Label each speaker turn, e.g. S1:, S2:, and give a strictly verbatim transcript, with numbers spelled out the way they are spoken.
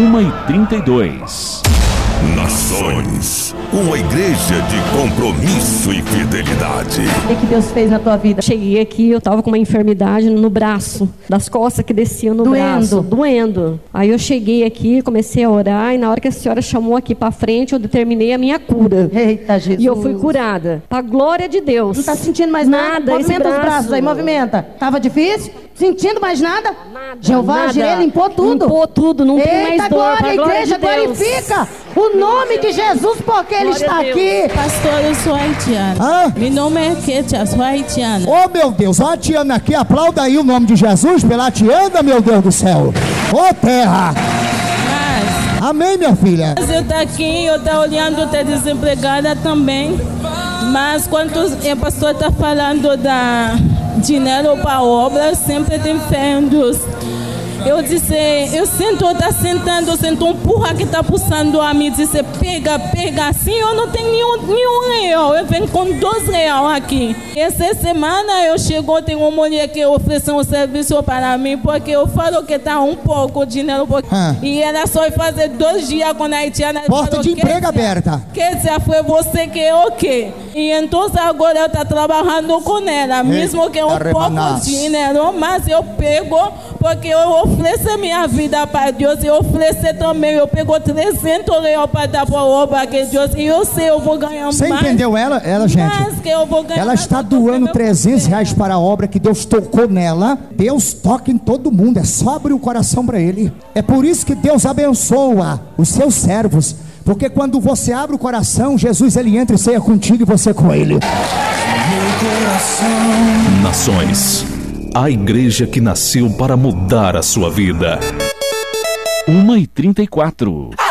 S1: uma e trinta e dois.
S2: Nações, uma igreja de compromisso e fidelidade.
S3: O que Deus fez na tua vida?
S4: Cheguei aqui, eu tava com uma enfermidade no braço, das costas que desciam no
S3: Doendo.
S4: braço, doendo. Aí eu cheguei aqui, comecei a orar, e na hora que a senhora chamou aqui pra frente, eu determinei a minha cura.
S3: Eita, Jesus.
S4: E eu fui curada. Pra glória de Deus.
S3: Não tá sentindo mais nada?
S4: Nada, esse
S3: Movimenta os
S4: braço.
S3: braços aí, movimenta. Tava difícil? Sentindo mais nada?
S4: Nada,
S3: Jeová
S4: nada.
S3: Jireh limpou tudo.
S4: Limpou tudo, não tem
S3: Eita,
S4: mais dor.
S3: glória,
S4: Pra glória
S3: igreja,
S4: de Deus.
S3: glorifica o nome de Jesus, porque Ele
S4: Glória
S3: está
S4: a Deus.
S3: aqui.
S5: Pastor, eu sou haitiana.
S6: Hã?
S5: Meu nome é Ketia, sou haitiana.
S6: Oh, meu Deus, ó a Tiana aqui, aplauda aí o nome de Jesus pela Tiana, meu Deus do céu. Ô, terra.
S5: Mas,
S6: Amém, minha filha.
S5: mas eu tô aqui, eu tô olhando, tô desempregada também. Mas quando o pastor tá falando da dinheiro para obra, sempre tem fé em Deus. Eu disse, eu sinto, eu tá sentando, eu sinto um empurra que tá pulsando a mim, disse, pega, pega, assim, eu não tenho nenhum, nenhum real, eu venho com dois real aqui. Essa semana eu chego, tem uma mulher que ofereceu um serviço para mim, porque eu falo que tá um pouco de dinheiro,
S6: Ah.
S5: e ela só ia fazer dois dias com a haitiana.
S6: Porta
S5: falou,
S6: de emprego
S5: "Kézia,
S6: aberta."
S5: Kézia, foi você que é o quê? E então agora eu tá trabalhando com ela, mesmo que é um pouco de dinheiro, mas eu pego, porque eu ofereço a minha vida para Deus, eu ofereço também, eu pego trezentos reais para dar para a obra que Deus, e eu sei, eu vou ganhar
S6: Você
S5: mais.
S6: entendeu ela, ela, gente?
S5: Mais que eu vou ganhar.
S6: Ela está
S5: mais, eu tô
S6: doando
S5: sendo
S6: trezentos reais
S5: oferecida.
S6: para a obra que Deus tocou nela. Deus toca em todo mundo, é só abrir o coração para Ele. É por isso que Deus abençoa os seus servos, porque quando você abre o coração, Jesus ele entra e ceia contigo e você com Ele.
S1: Nações, a igreja que nasceu para mudar a sua vida. uma e trinta e quatro.